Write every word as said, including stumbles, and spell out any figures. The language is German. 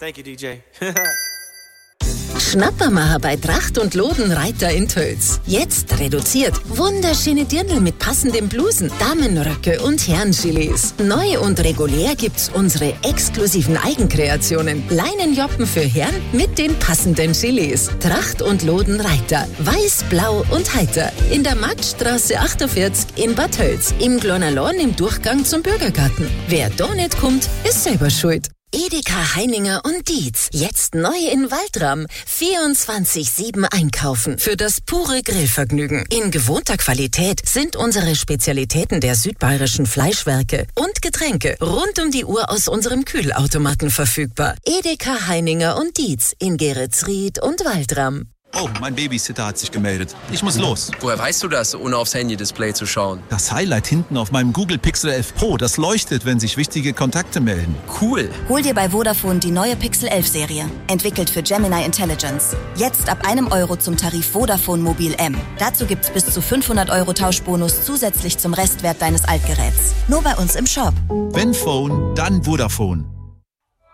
Thank you, D J. Schnappermacher bei Tracht und Loden Reiter in Tölz. Jetzt reduziert. Wunderschöne Dirndl mit passenden Blusen, Damenröcke und Herrenchilies. Neu und regulär gibt's unsere exklusiven Eigenkreationen. Leinenjoppen für Herren mit den passenden Chilies. Tracht und Loden Reiter. Weiß, blau und heiter. In der Marktstraße achtundvierzig in Bad Tölz. Im Glonalorn im Durchgang zum Bürgergarten. Wer da nicht kommt, ist selber schuld. Edeka Heininger und Dietz. Jetzt neu in Waldram. vierundzwanzig sieben einkaufen. Für das pure Grillvergnügen. In gewohnter Qualität sind unsere Spezialitäten der südbayerischen Fleischwerke und Getränke rund um die Uhr aus unserem Kühlautomaten verfügbar. Edeka Heininger und Dietz in Geretsried und Waldram. Oh, mein Babysitter hat sich gemeldet. Ich muss los. Woher weißt du das, ohne aufs Handy-Display zu schauen? Das Highlight hinten auf meinem Google Pixel elf Pro, das leuchtet, wenn sich wichtige Kontakte melden. Cool. Hol dir bei Vodafone die neue Pixel elf Serie. Entwickelt für Gemini Intelligence. Jetzt ab einem Euro zum Tarif Vodafone Mobil M. Dazu gibt's bis zu fünfhundert Euro Tauschbonus zusätzlich zum Restwert deines Altgeräts. Nur bei uns im Shop. Wenn Phone, dann Vodafone.